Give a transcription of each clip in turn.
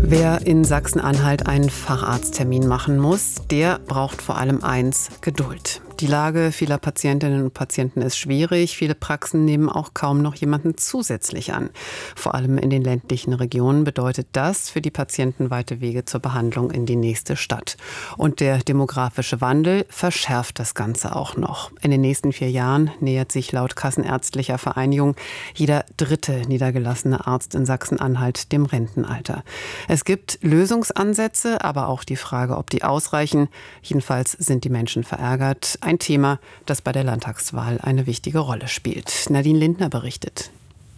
Wer in Sachsen-Anhalt einen Facharzttermin machen muss, der braucht vor allem eins: Geduld. Die Lage vieler Patientinnen und Patienten ist schwierig. Viele Praxen nehmen auch kaum noch jemanden zusätzlich an. Vor allem in den ländlichen Regionen bedeutet das für die Patienten weite Wege zur Behandlung in die nächste Stadt. Und der demografische Wandel verschärft das Ganze auch noch. In den nächsten 4 Jahren nähert sich laut Kassenärztlicher Vereinigung jeder 3. niedergelassene Arzt in Sachsen-Anhalt dem Rentenalter. Es gibt Lösungsansätze, aber auch die Frage, ob die ausreichen. Jedenfalls sind die Menschen verärgert. Ein Thema, das bei der Landtagswahl eine wichtige Rolle spielt. Nadine Lindner berichtet.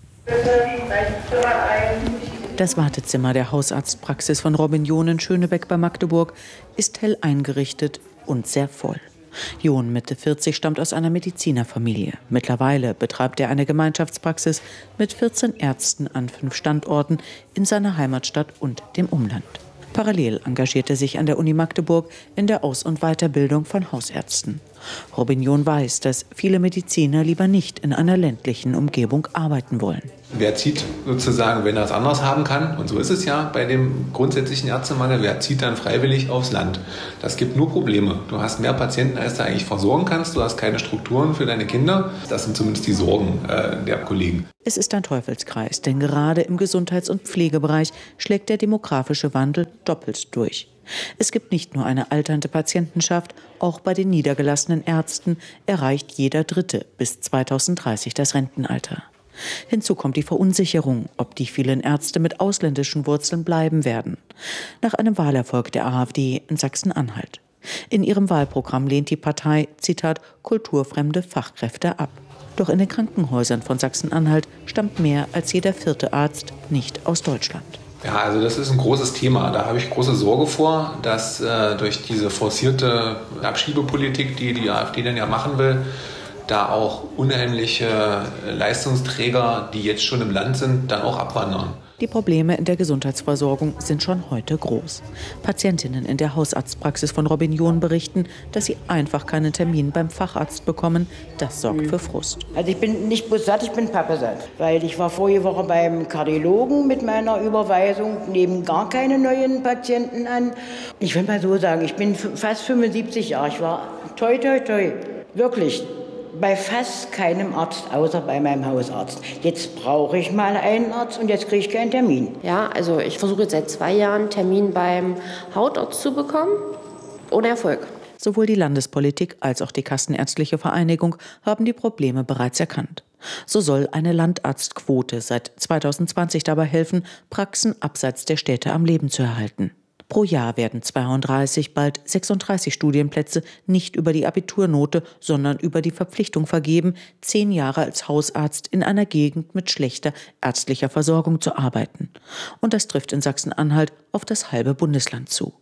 Das Wartezimmer der Hausarztpraxis von Robin John in Schönebeck bei Magdeburg ist hell eingerichtet und sehr voll. John, Mitte 40, stammt aus einer Medizinerfamilie. Mittlerweile betreibt er eine Gemeinschaftspraxis mit 14 Ärzten an 5 Standorten in seiner Heimatstadt und dem Umland. Parallel engagiert er sich an der Uni Magdeburg in der Aus- und Weiterbildung von Hausärzten. Robin John weiß, dass viele Mediziner lieber nicht in einer ländlichen Umgebung arbeiten wollen. Wer zieht sozusagen, wenn er es anders haben kann, und so ist es ja bei dem grundsätzlichen Ärztemangel, wer zieht dann freiwillig aufs Land? Das gibt nur Probleme. Du hast mehr Patienten, als du eigentlich versorgen kannst. Du hast keine Strukturen für deine Kinder. Das sind zumindest die Sorgen der Kollegen. Es ist ein Teufelskreis, denn gerade im Gesundheits- und Pflegebereich schlägt der demografische Wandel doppelt durch. Es gibt nicht nur eine alternde Patientenschaft, auch bei den niedergelassenen Ärzten erreicht jeder 3. bis 2030 das Rentenalter. Hinzu kommt die Verunsicherung, ob die vielen Ärzte mit ausländischen Wurzeln bleiben werden. Nach einem Wahlerfolg der AfD in Sachsen-Anhalt. In ihrem Wahlprogramm lehnt die Partei, Zitat, kulturfremde Fachkräfte ab. Doch in den Krankenhäusern von Sachsen-Anhalt stammt mehr als jeder 4. Arzt nicht aus Deutschland. Ja, also das ist ein großes Thema. Da habe ich große Sorge vor, dass durch diese forcierte Abschiebepolitik, die die AfD dann ja machen will, da auch unheimliche Leistungsträger, die jetzt schon im Land sind, dann auch abwandern. Die Probleme in der Gesundheitsversorgung sind schon heute groß. Patientinnen in der Hausarztpraxis von Robin John berichten, dass sie einfach keinen Termin beim Facharzt bekommen. Das sorgt für Frust. Also ich bin nicht bloß satt, ich bin pappesatt. Weil ich war vorige Woche beim Kardiologen mit meiner Überweisung, nehmen gar keine neuen Patienten an. Ich will mal so sagen, ich bin fast 75 Jahre. Ich war toi, toi, toi, wirklich bei fast keinem Arzt, außer bei meinem Hausarzt. Jetzt brauche ich mal einen Arzt und jetzt kriege ich keinen Termin. Ja, also ich versuche jetzt seit 2 Jahren einen Termin beim Hautarzt zu bekommen, ohne Erfolg. Sowohl die Landespolitik als auch die Kassenärztliche Vereinigung haben die Probleme bereits erkannt. So soll eine Landarztquote seit 2020 dabei helfen, Praxen abseits der Städte am Leben zu erhalten. Pro Jahr werden 32, bald 36 Studienplätze nicht über die Abiturnote, sondern über die Verpflichtung vergeben, 10 Jahre als Hausarzt in einer Gegend mit schlechter ärztlicher Versorgung zu arbeiten. Und das trifft in Sachsen-Anhalt auf das halbe Bundesland zu.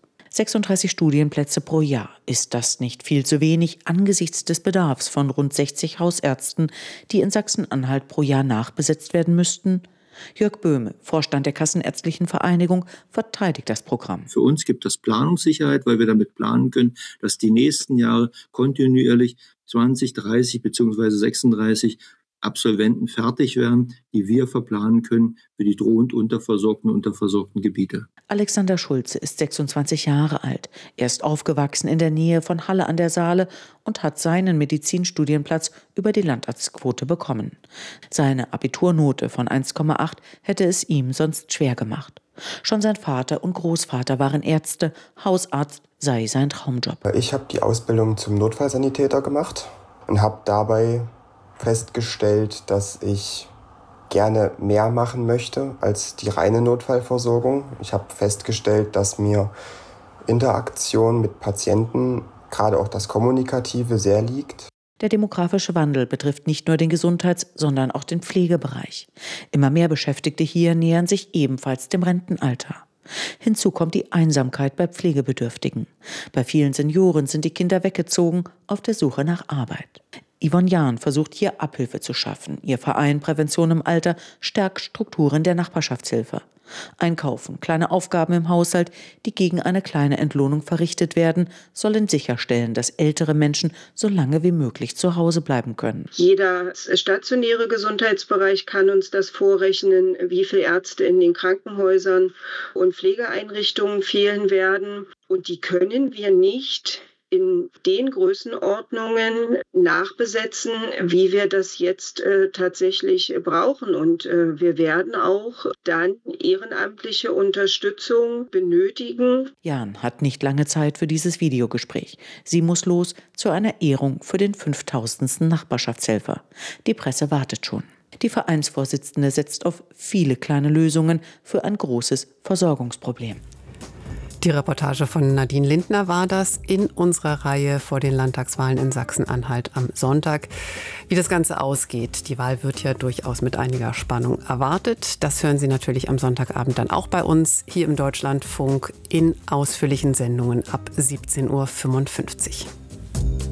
36 Studienplätze pro Jahr. Ist das nicht viel zu wenig angesichts des Bedarfs von rund 60 Hausärzten, die in Sachsen-Anhalt pro Jahr nachbesetzt werden müssten? Jörg Böhme, Vorstand der Kassenärztlichen Vereinigung, verteidigt das Programm. Für uns gibt es Planungssicherheit, weil wir damit planen können, dass die nächsten Jahre kontinuierlich 20, 30 bzw. 36 Absolventen fertig werden, die wir verplanen können für die drohend unterversorgten Gebiete. Alexander Schulze ist 26 Jahre alt. Er ist aufgewachsen in der Nähe von Halle an der Saale und hat seinen Medizinstudienplatz über die Landarztquote bekommen. Seine Abiturnote von 1,8 hätte es ihm sonst schwer gemacht. Schon sein Vater und Großvater waren Ärzte, Hausarzt sei sein Traumjob. Ich habe die Ausbildung zum Notfallsanitäter gemacht und habe dabei festgestellt, dass ich gerne mehr machen möchte als die reine Notfallversorgung. Ich habe festgestellt, dass mir Interaktion mit Patienten, gerade auch das Kommunikative, sehr liegt. Der demografische Wandel betrifft nicht nur den Gesundheits-, sondern auch den Pflegebereich. Immer mehr Beschäftigte hier nähern sich ebenfalls dem Rentenalter. Hinzu kommt die Einsamkeit bei Pflegebedürftigen. Bei vielen Senioren sind die Kinder weggezogen, auf der Suche nach Arbeit. Yvonne Jahn versucht hier Abhilfe zu schaffen. Ihr Verein Prävention im Alter stärkt Strukturen der Nachbarschaftshilfe. Einkaufen, kleine Aufgaben im Haushalt, die gegen eine kleine Entlohnung verrichtet werden, sollen sicherstellen, dass ältere Menschen so lange wie möglich zu Hause bleiben können. Jeder stationäre Gesundheitsbereich kann uns das vorrechnen, wie viele Ärzte in den Krankenhäusern und Pflegeeinrichtungen fehlen werden. Und die können wir nicht in den Größenordnungen nachbesetzen, wie wir das jetzt tatsächlich brauchen. Und wir werden auch dann ehrenamtliche Unterstützung benötigen. Jan hat nicht lange Zeit für dieses Videogespräch. Sie muss los zu einer Ehrung für den 5000. Nachbarschaftshelfer. Die Presse wartet schon. Die Vereinsvorsitzende setzt auf viele kleine Lösungen für ein großes Versorgungsproblem. Die Reportage von Nadine Lindner war das in unserer Reihe vor den Landtagswahlen in Sachsen-Anhalt am Sonntag. Wie das Ganze ausgeht, die Wahl wird ja durchaus mit einiger Spannung erwartet. Das hören Sie natürlich am Sonntagabend dann auch bei uns hier im Deutschlandfunk in ausführlichen Sendungen ab 17:55 Uhr.